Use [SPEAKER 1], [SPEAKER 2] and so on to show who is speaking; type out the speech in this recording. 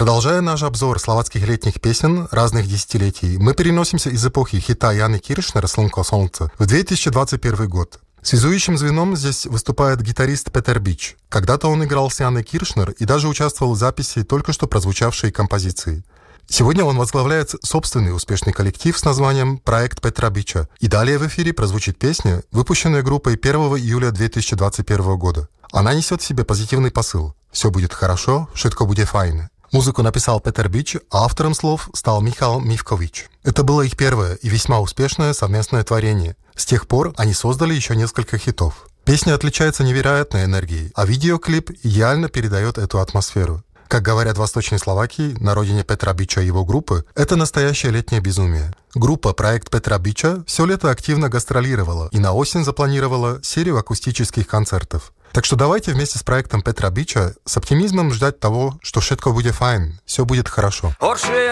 [SPEAKER 1] Продолжая наш обзор словацких летних песен разных десятилетий, мы переносимся из эпохи хита Яны Киршнера «Слнко солнце» в 2021 год. Связующим звеном здесь выступает гитарист Петер Бич. Когда-то он играл с Яной Киршнер и даже участвовал в записи только что прозвучавшей композиции. Сегодня он возглавляет собственный успешный коллектив с названием «Проект Петра Бича». И далее в эфире прозвучит песня, выпущенная группой 1 июля 2021 года. Она несет в себе позитивный посыл. «Все будет хорошо, všetko bude fajn». Музыку написал Петер Бич, а автором слов стал Михал Мивкович. Это было их первое и весьма успешное совместное творение. С тех пор они создали еще несколько хитов. Песня отличается невероятной энергией, а видеоклип идеально передает эту атмосферу. Как говорят в Восточной Словакии, на родине Петра Бича и его группы, это настоящее летнее безумие. Группа «Проект Петра Бича» все лето активно гастролировала и на осень запланировала серию акустических концертов. Так что давайте вместе с проектом Петра Бича с оптимизмом ждать того, что všetko bude fajn, все будет хорошо.